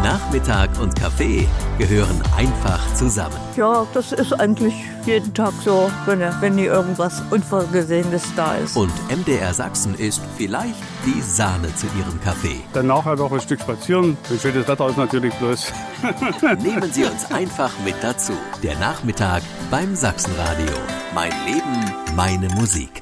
Nachmittag und Kaffee gehören einfach zusammen. Ja, das ist eigentlich jeden Tag so, wenn nie irgendwas Unvorgesehenes da ist. Und MDR Sachsen ist vielleicht die Sahne zu Ihrem Kaffee. Dann nachher noch ein Stück spazieren. Ein schönes Wetter ist natürlich bloß. Nehmen Sie uns einfach mit dazu. Der Nachmittag beim Sachsenradio. Mein Leben, meine Musik.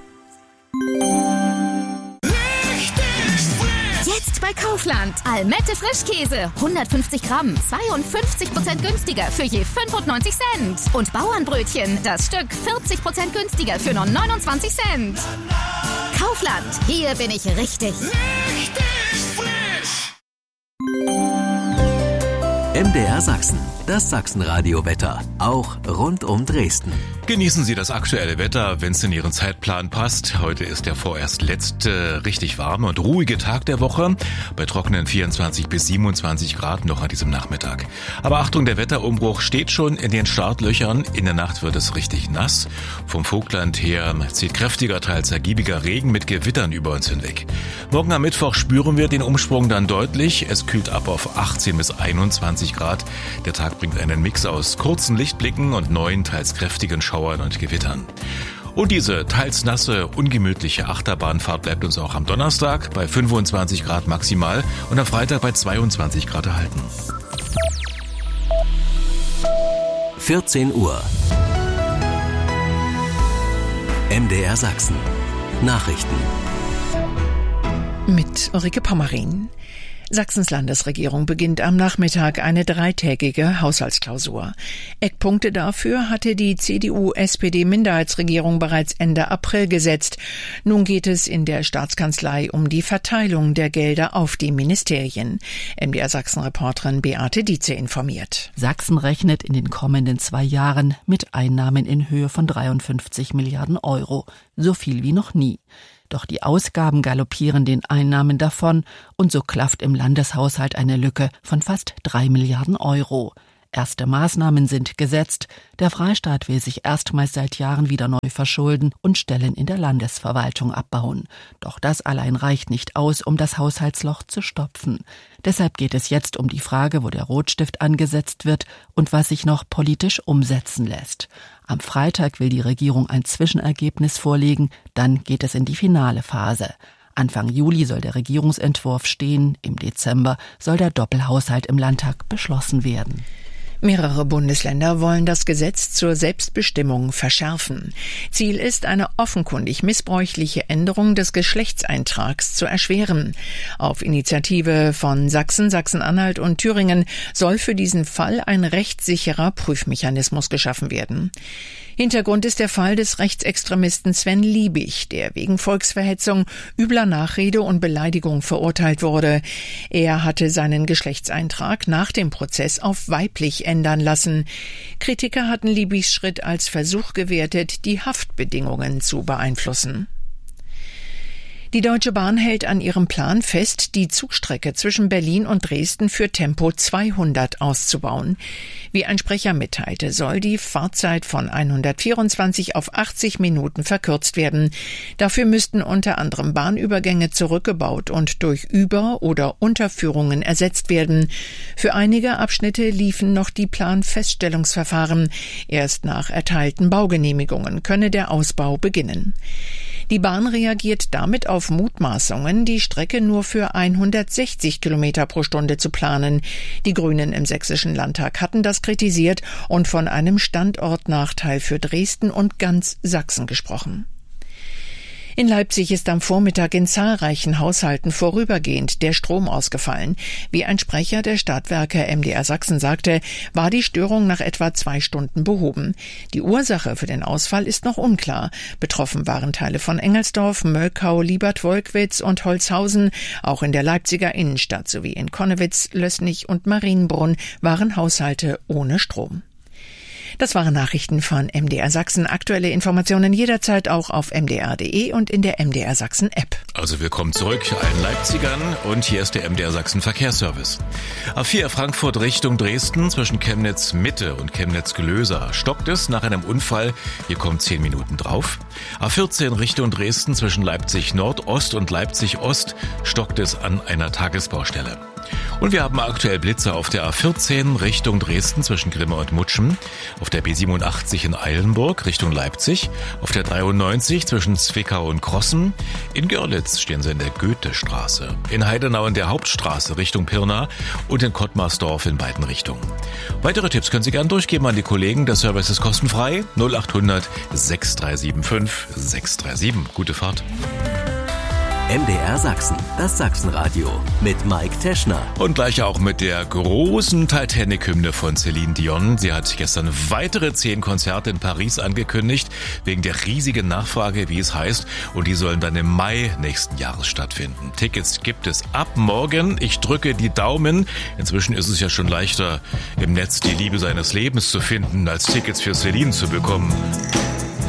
Jetzt bei Kaufland. Almette Frischkäse. 150 Gramm. 52% günstiger für je 95 Cent. Und Bauernbrötchen. Das Stück 40% günstiger für nur 29 Cent. Kaufland. Hier bin ich richtig. MDR Sachsen, das Sachsenradio-Wetter, auch rund um Dresden. Genießen Sie das aktuelle Wetter, wenn es in Ihren Zeitplan passt. Heute ist der vorerst letzte richtig warme und ruhige Tag der Woche. Bei trockenen 24 bis 27 Grad noch an diesem Nachmittag. Aber Achtung, der Wetterumbruch steht schon in den Startlöchern. In der Nacht wird es richtig nass. Vom Vogtland her zieht kräftiger, teils ergiebiger Regen mit Gewittern über uns hinweg. Morgen am Mittwoch spüren wir den Umschwung dann deutlich. Es kühlt ab auf 18 bis 21 Grad. Der Tag bringt einen Mix aus kurzen Lichtblicken und neuen, teils kräftigen Schauern und Gewittern. Und diese teils nasse, ungemütliche Achterbahnfahrt bleibt uns auch am Donnerstag bei 25 Grad maximal und am Freitag bei 22 Grad erhalten. 14 Uhr. MDR Sachsen. Nachrichten. Mit Ulrike Pommerin. Sachsens Landesregierung beginnt am Nachmittag eine 3-tägige Haushaltsklausur. Eckpunkte dafür hatte die CDU-SPD-Minderheitsregierung bereits Ende April gesetzt. Nun geht es in der Staatskanzlei um die Verteilung der Gelder auf die Ministerien. MDR Sachsen-Reporterin Beate Dietze informiert. Sachsen rechnet in den kommenden 2 Jahren mit Einnahmen in Höhe von 53 Milliarden Euro. So viel wie noch nie. Doch die Ausgaben galoppieren den Einnahmen davon und so klafft im Landeshaushalt eine Lücke von fast 3 Milliarden Euro. Erste Maßnahmen sind gesetzt. Der Freistaat will sich erstmals seit Jahren wieder neu verschulden und Stellen in der Landesverwaltung abbauen. Doch das allein reicht nicht aus, um das Haushaltsloch zu stopfen. Deshalb geht es jetzt um die Frage, wo der Rotstift angesetzt wird und was sich noch politisch umsetzen lässt. Am Freitag will die Regierung ein Zwischenergebnis vorlegen, dann geht es in die finale Phase. Anfang Juli soll der Regierungsentwurf stehen, im Dezember soll der Doppelhaushalt im Landtag beschlossen werden. Mehrere Bundesländer wollen das Gesetz zur Selbstbestimmung verschärfen. Ziel ist, eine offenkundig missbräuchliche Änderung des Geschlechtseintrags zu erschweren. Auf Initiative von Sachsen, Sachsen-Anhalt und Thüringen soll für diesen Fall ein rechtssicherer Prüfmechanismus geschaffen werden. Hintergrund ist der Fall des Rechtsextremisten Sven Liebig, der wegen Volksverhetzung, übler Nachrede und Beleidigung verurteilt wurde. Er hatte seinen Geschlechtseintrag nach dem Prozess auf weiblich ändern lassen. Kritiker hatten Liebigs Schritt als Versuch gewertet, die Haftbedingungen zu beeinflussen. Die Deutsche Bahn hält an ihrem Plan fest, die Zugstrecke zwischen Berlin und Dresden für Tempo 200 auszubauen. Wie ein Sprecher mitteilte, soll die Fahrzeit von 124 auf 80 Minuten verkürzt werden. Dafür müssten unter anderem Bahnübergänge zurückgebaut und durch Über- oder Unterführungen ersetzt werden. Für einige Abschnitte liefen noch die Planfeststellungsverfahren. Erst nach erteilten Baugenehmigungen könne der Ausbau beginnen. Die Bahn reagiert damit auf Mutmaßungen, die Strecke nur für 160 Kilometer pro Stunde zu planen. Die Grünen im Sächsischen Landtag hatten das kritisiert und von einem Standortnachteil für Dresden und ganz Sachsen gesprochen. In Leipzig ist am Vormittag in zahlreichen Haushalten vorübergehend der Strom ausgefallen. Wie ein Sprecher der Stadtwerke MDR Sachsen sagte, war die Störung nach etwa 2 Stunden behoben. Die Ursache für den Ausfall ist noch unklar. Betroffen waren Teile von Engelsdorf, Möllkau, Liebert-Wolkwitz und Holzhausen. Auch in der Leipziger Innenstadt sowie in Connewitz, Lößnich und Marienbrunn waren Haushalte ohne Strom. Das waren Nachrichten von MDR Sachsen. Aktuelle Informationen jederzeit auch auf mdr.de und in der MDR Sachsen App. Also willkommen zurück allen Leipzigern und hier ist der MDR Sachsen Verkehrsservice. A4 Frankfurt Richtung Dresden zwischen Chemnitz Mitte und Chemnitz Gelöser stockt es nach einem Unfall. Hier kommen 10 Minuten drauf. A14 Richtung Dresden zwischen Leipzig Nordost und Leipzig Ost stockt es an einer Tagesbaustelle. Und wir haben aktuell Blitze auf der A14 Richtung Dresden zwischen Grimme und Mutschen, auf der B87 in Eilenburg Richtung Leipzig, auf der 93 zwischen Zwickau und Krossen, in Görlitz stehen sie in der Goethestraße, in Heidenau in der Hauptstraße Richtung Pirna und in Kottmarsdorf in beiden Richtungen. Weitere Tipps können Sie gerne durchgeben an die Kollegen. Der Service ist kostenfrei. 0800 6375 637. Gute Fahrt. MDR Sachsen, das Sachsenradio mit Mike Teschner. Und gleich auch mit der großen Titanic-Hymne von Celine Dion. Sie hat gestern weitere 10 Konzerte in Paris angekündigt, wegen der riesigen Nachfrage, wie es heißt. Und die sollen dann im Mai nächsten Jahres stattfinden. Tickets gibt es ab morgen. Ich drücke die Daumen. Inzwischen ist es ja schon leichter, im Netz die Liebe seines Lebens zu finden, als Tickets für Celine zu bekommen.